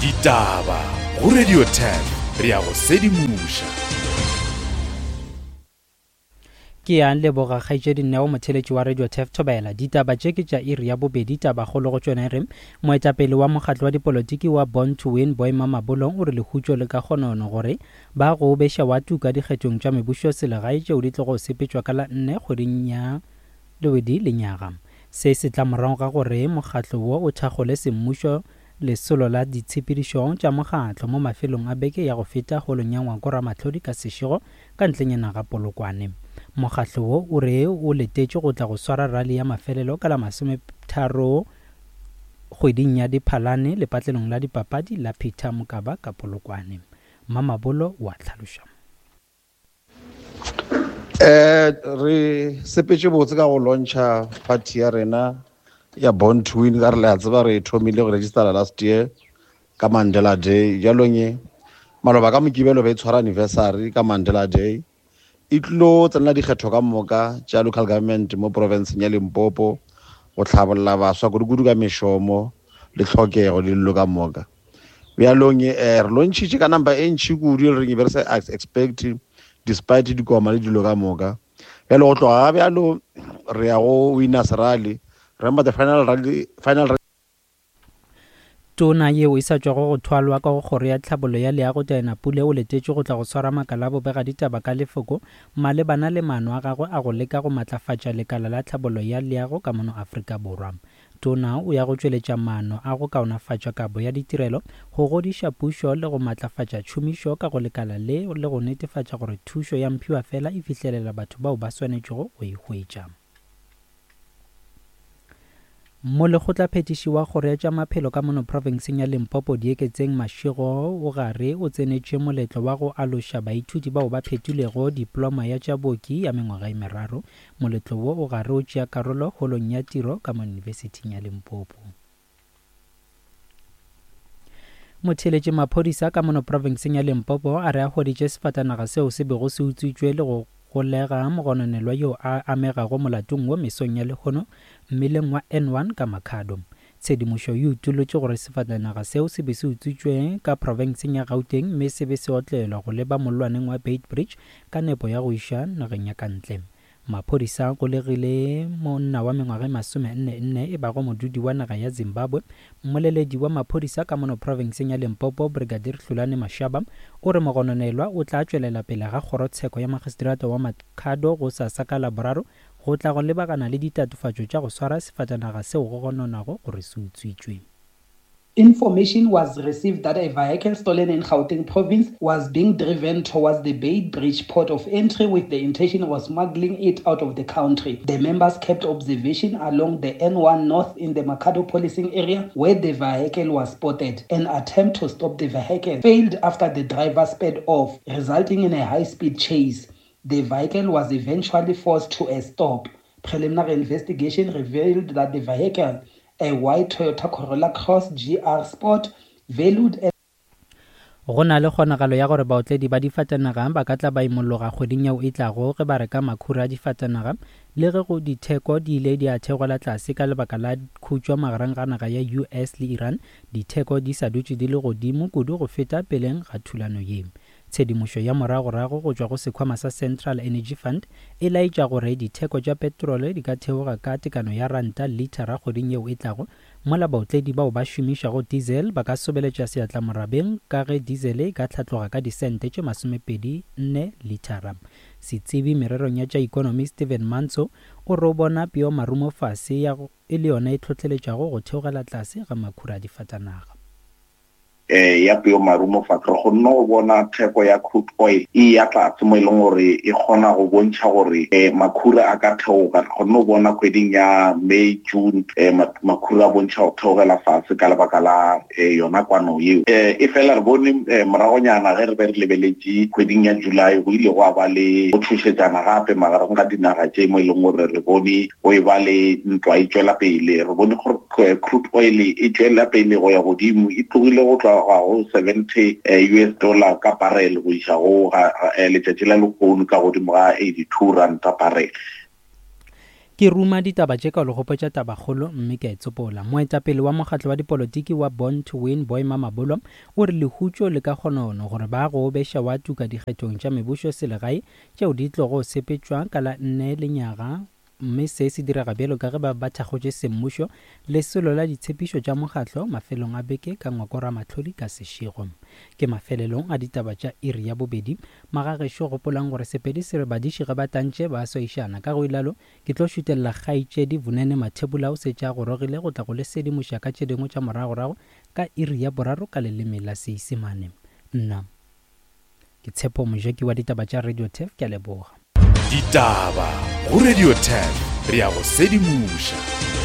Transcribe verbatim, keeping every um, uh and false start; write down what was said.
Ditaba go Radio ten re a go sedimoša. Ke ya leboga kgaitšedi Neo motheletši wa Radio ten Thobela. Ditaba tše ke tša iri ya bobedi taba kgolo go tšona re moetapele wa mokgatlo wa dipolotiki wa Born to Win Boima Mabolong o re lehutšo le ka kgonono gore ba go beša wa tuka dikgethong tša mebušo selegae tšeo di tlo go sepetšwa ka la nne kgweding ya lewedi lenyaga. Se se tla morago ga gore mokgatlo wo o thakgole semmušo lesolo la ditshepedišo tša mokgatlo mo mafelong a beke ya go feta holong ya ngwako Ramatlhodi ka sešego ka ntlenyana ga Polokwane. Mokgatlo wo o re o letetše go tla go swara rally ya mafelelo ka la masometharo kgweding ya Diphalane lepatlelong la dipapadi la Peter Mokaba ka Polokwane. Mamabolo wa tlhaloša. Eh re sepetše botse ka go launcha party ya rena ya Born to Win ka re le a tseba re thomile go register last year ka Mandela Day jalong ye maloba ka mokibelo ba e tshwara anniversary ka Mandela Day e tlo tsena dikgetho ka moka tša local government mo province ya Limpopo go tlhabolla baswa go dikudu ka mešomo le tlhokego di lo ka moka jalong ye re launchitše ka number e ntši kudu re re se expect despite di koma le dilo ka moka bjalo go tloga ga bjalo re ya go winners rally. Remember the final rally, final tona yeo e sa tšwa go thwalwa ka go kgoro ya tlhabolo ya leago Taina Pule o letetše go tla go swara makala a bobega ditaba ka lefoko malebana le maano a gagwe a go leka go matlafatša lekala la tlhabolo ya leago ka mono Afrika Borwa. Tona o ya go tšweletša maano a go kaonafatša kabo ya ditirelo go godiša pušo le go matlafatša tšhomišo ka go lekala le le go netefatša gore thušo ya mphiwa fela e fihlelela batho bao ba swanetšego go e hwetša. Mo lekgotla phetiši wa kgoro ya tša maphelo ka mono provinceng ya Limpopo dieketseng Mašego o gare o tsenetše moletlo wa go aloša baithuti bao ba phethilego diploma ya tša booki ya mengwaga e meraro. Moletlo wo o gare o tšea karolo holong ya tiro ka mo Universiting ya Limpopo. Motheletše maphodisa ka mono provinceng ya Limpopo a re a hweditše sefatanaga seo se bego se utswitšwe le go go lega mogononelwa yo a amegago molatong wo mesong ya lekgono mmileng wa N one ka Makhado. Tshedimošo yo utolotše gore sefatanaga seo se be se utswitšwe ka provinceng ya Gauteng mme se be se otlelwa go leba molwaneng wa Beitbridge ka nepo ya go iša nageng ya kantle. Maphodisa go legile monna wa mengwaga masome nne nne e bago modudi wa naga ya Zimbabwe. Mmoleledi wa maphodisa ka mono provinceng ya Limpopo Brigadier Hlulane Mashaba o re mogononelwa o tla tšwelela pele ga kgorotsheko ya magistrata wa Makhado go sasa ka laboraro go tla go lebagana le ditatofatšo tša go swara sefatanaga seo go gononago gore se utswitšwe. Information was received that a vehicle stolen in Gauteng province was being driven towards the Beitbridge port of entry with the intention of smuggling it out of the country. The members kept observation along the N one North in the Makhado policing area where the vehicle was spotted. An attempt to stop the vehicle failed after the driver sped off, resulting in a high-speed chase. The vehicle was eventually forced to a stop. Preliminary investigation revealed that the vehicle, a white Toyota Corolla Cross G R Sport, valued at go na le kgonagalo ya gore baotledi ba difatanaga ba ka tla ba imologa kgweding yao e tlago ge ba reka makhura a difatanaga le ge go ditheko di ile di a thegola tlase ka lebaka la khutšwa magareng ga naga ya U S le Iran. Ditheko di sa dutše di le godimo kudu go feta peleng ga thulano ye. Tshedimošo ya morago-rago go tšwa go sekhwama sa Central Energy Fund e laetša gore ditheko tša petrole di ka theoga ka tekano ya ranta litara kgweding yeo e tlago mola baotledi bao ba šomišago diesel ba ka sobeletša seatla morabeng ka ge diesel e ka tlhatloga ka disente tše masomepedi nne litara. Setsebi mererong ya tša ikonomi Stephen Manso o re o bona peo marumo fase e le yona e tlhotlheletšago go theogela tlase ga makhura a difatanaga. eh ya peo marumo fa re go nno bona theko ya crude oil e ya tlatse mo ileng gore e gona go bontšha gore eh makhura a ka theoga go nno bona kgweding ya May June eh makhura a bontšha go theogela fatshe ka lebaka la yona kwano yeo eh e fela re bone moragonyana ge re be re lebeletše kgweding ya July go ile go ba le go thušetsana gape magareng ga dinaga tše mo ileng gore re bone go e ba le ntwa e tšwela pele re bone gore crude oil e tšwela pele go ya godimo e tlogile go tloga go seventy U S dollar ka barrel go isa go letšatši la lekgono ka godimo ga eighty-two rand ka barrel. ke ruma ditaba tše ka legopo tša tabakgolo mme ke a etsopola. Moetapele wa mokgatlo wa dipolotiki wa Born to Win Boima Mabolo o re lehutšo le ka kgonono gore ba go beša wa tuka dikgethong tša mebušo selegae tšeo di tlogo sepetšwa ka la nne lenyaga, mme se se direga bjalo ka ge ba bathagotše semmušo le selo la ditshepišo tša mokgatlo mafelong a beke ka ngwakora mahlodi ka sešego. Ke mafelelong a ditaba tša iri ya bobedi. Magagešo gopolang gore sepedi se re badiši ge ba tantše ba soišana ka go ilalo ke tlo šutelela kgaetšedi Vunene Mathebula o se tša go rogile go tla go le sedimoša ka tše dingwe tša moragorago ka iri ya boraro ka leleme la Seisemane. Nna ke Tshepo Mojeki wa ditaba tša Radio T F, ke a leboga. Ditaba go Radio ten re a go sedimoša.